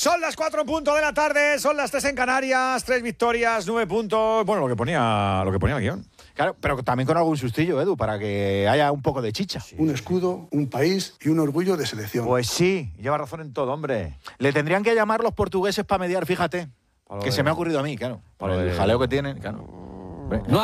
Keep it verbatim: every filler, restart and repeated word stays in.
Son las cuatro en punto de la tarde, son las tres en Canarias, tres victorias, nueve puntos. Bueno, lo que ponía, lo que ponía el guión. Claro, pero también con algún sustillo, Edu, para que haya un poco de chicha. Sí. Un escudo, un país y un orgullo de selección. Pues sí, lleva razón en todo, hombre. Le tendrían que llamar los portugueses para mediar, fíjate. Que de... se me ha ocurrido a mí, claro. Por el de... jaleo que tienen, claro. No